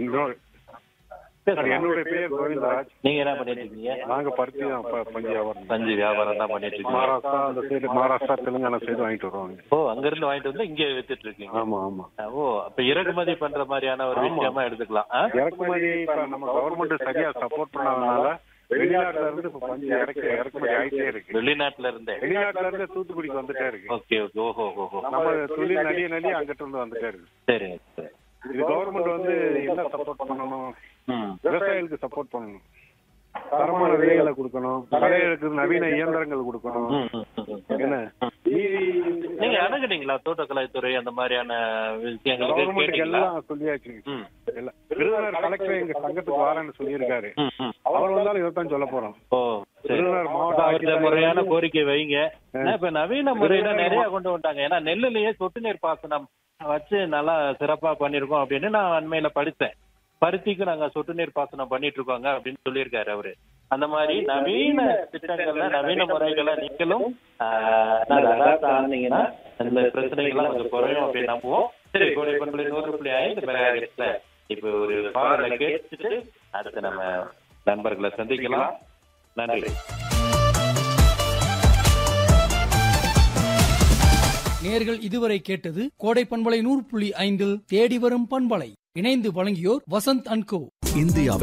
என்னுடைய பேர் கோவிந்தராஜ். நீங்க என்ன பண்ணிட்டு இருக்கீங்க? நாங்க பருத்தி தான் பஞ்சு வியாபாரம். பஞ்சு வியாபாரம் தான் பண்ணிட்டு இருக்கீங்க. மகாராஷ்டிரா அந்த சைடு, மகாராஷ்டிரா தெலுங்கானா சைடு வாங்கிட்டு வருவாங்க. ஓ, அங்க இருந்து வாங்கிட்டு வந்து இங்க வித்துட்டு இருக்கீங்க. ஆமா ஆமா. ஓ, அப்ப இறக்குமதி பண்ற மாதிரியான ஒரு விஷயமா எடுத்துக்கலாம். இறக்குமதி இப்ப நம்ம கவர்மெண்ட் சரியா சப்போர்ட் பண்ணாதனால வெளிநாட்டுல இருந்து இப்ப பஞ்சு இறக்குமதி ஆயிட்டே இருக்கு. வெளிநாட்டுல இருந்து தூத்துக்குடிக்கு வந்துட்டே இருக்கு. Okay okay. ஓஹோ ஓஹோ. நம்ம தொழில் நடிய அங்கிட்ட இருந்து வந்துட்டே இருக்கு. சரி சரி. இது கவர்மெண்ட் வந்து என்ன சப்போர்ட் பண்ணணும்? விவசாயிகளுக்கு சப்போர்ட் பண்ணணும், தரமான விலைகளை கொடுக்கணும், கடைகளுக்கு நவீன இயந்திரங்கள் கொடுக்கணும். என்ன நீங்க அணுகுனீங்களா தோட்டக்கலைத்துறை அந்த மாதிரியான விஷயங்கள்? கவர்மெண்ட்டுக்கு எல்லாம் சொல்லியாச்சு. விருதுநகர் கலெக்டர் எங்க சங்கத்துக்கு வாரன்னு சொல்லியிருக்காரு. அவர் வந்தாலும் இதைத்தான் சொல்ல போறோம். விருதுநகர் மாவட்ட முறையான கோரிக்கை வைங்க. இப்ப நவீன முறையில நிறைய கொண்டு வந்துட்டாங்க. ஏன்னா நெல்லுலயே சொட்டு நீர் பாசனம் வச்சு நல்லா சிறப்பா பண்ணிருக்கோம் அப்படின்னு நான் அண்மையில படித்தேன். பருத்திக்கு நாங்க சொட்டு நீர் பாசனம் பண்ணிட்டு இருக்கோங்க அப்படின்னு சொல்லியிருக்காரு அவரு. அந்த மாதிரி நவீன திட்டங்கள்ல நவீன முறைகளை நீங்களும் ஆனீங்கன்னா அந்த பிரச்சனைகள்லாம் கொஞ்சம் குறையும் அப்படின்னு நம்புவோம். சரி, கோடை பண்புல 100.5 மெகாஹெர்ட்ஸ்ல இப்ப ஒரு பாடலை கேட்டுட்டு அடுத்து நம்ம நண்பர்களை சந்திக்கலாம். நன்றி. நேர்கள் இதுவரை கேட்டது கோடை பண்பலை 100.5 தேடி வரும் பண்பலை. இணைந்து வழங்கியோர் வசந்த் அண்ட் கோ. இந்தியாவில்